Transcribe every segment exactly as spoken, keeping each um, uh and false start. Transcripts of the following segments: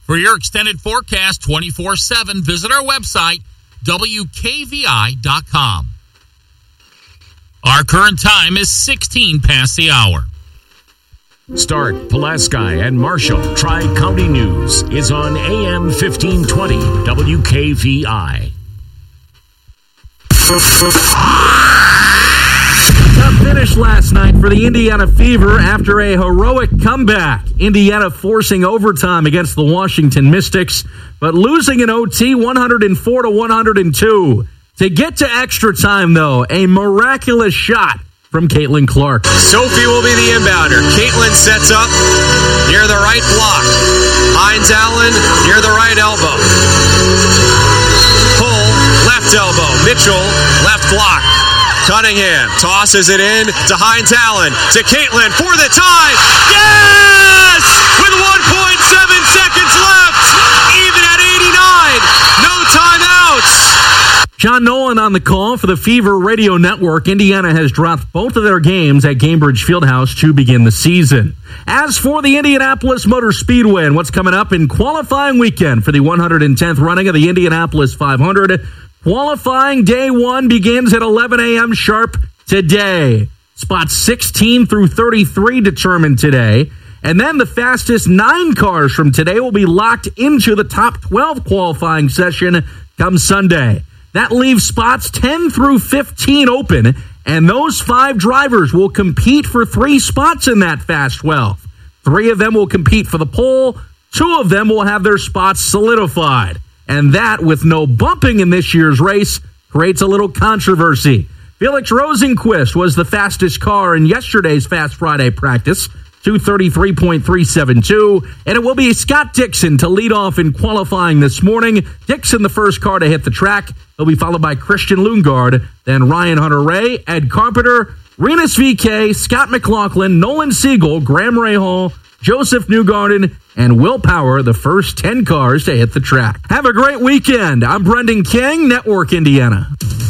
For your extended forecast twenty-four seven, visit our website, W K V I dot com. Our current time is sixteen past the hour. Start Pulaski and Marshall Tri-County News is on A M fifteen twenty W K V I. Tough finish last night for the Indiana Fever after a heroic comeback. Indiana forcing overtime against the Washington Mystics, but losing in O T one oh four to one oh two. To get to extra time, though, a miraculous shot from Caitlin Clark. Sophie will be the inbounder. Caitlin sets up near the right block. Hines Allen near the right elbow. Pull, left elbow. Mitchell, left block. Cunningham tosses it in to Hines Allen. To Caitlin for the tie. Yes! With one point seven seconds left. Even at eighty-nine. No timeouts. John Nolan on the call for the Fever Radio Network. Indiana has dropped both of their games at Gainbridge Fieldhouse to begin the season. As for the Indianapolis Motor Speedway and what's coming up in qualifying weekend for the one hundred tenth running of the Indianapolis five hundred, qualifying day one begins at eleven a.m. sharp today. Spots sixteen through thirty-three determined today. And then the fastest nine cars from today will be locked into the top twelve qualifying session come Sunday. That leaves spots ten through fifteen open, and those five drivers will compete for three spots in that Fast twelve. Three of them will compete for the pole. Two of them will have their spots solidified. And that, with no bumping in this year's race, creates a little controversy. Felix Rosenquist was the fastest car in yesterday's Fast Friday practice, two thirty-three point three seven two, and it will be Scott Dixon to lead off in qualifying this morning. Dixon, the first car to hit the track. He'll be followed by Christian Lundgaard, then Ryan Hunter-Ray, Ed Carpenter, Renus V K, Scott McLaughlin, Nolan Siegel, Graham Rahal, Joseph Newgarden, and Will Power, the first ten cars to hit the track. Have a great weekend. I'm Brendan King, Network Indiana.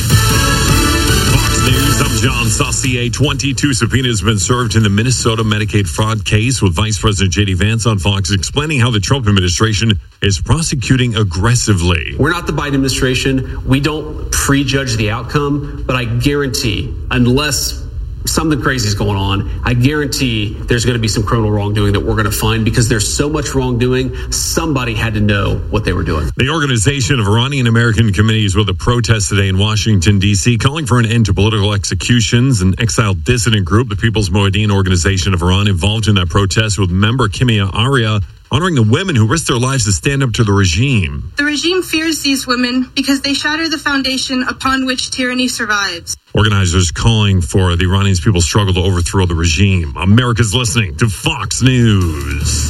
News. I'm John Saucier. twenty-two subpoenas have been served in the Minnesota Medicaid fraud case, with Vice President J D Vance on Fox explaining how the Trump administration is prosecuting aggressively. We're not the Biden administration. We don't prejudge the outcome, but I guarantee, unless something crazy is going on, I guarantee there's going to be some criminal wrongdoing that we're going to find, because there's so much wrongdoing. Somebody had to know what they were doing. The Organization of Iranian American Committees with a protest today in Washington, D C, calling for an end to political executions. An exiled dissident group, the People's Moeddin Organization of Iran, involved in that protest, with member Kimia Arya honoring the women who risked their lives to stand up to the regime. The regime fears these women because they shatter the foundation upon which tyranny survives. Organizers calling for the Iranian people's struggle to overthrow the regime. America's listening to Fox News.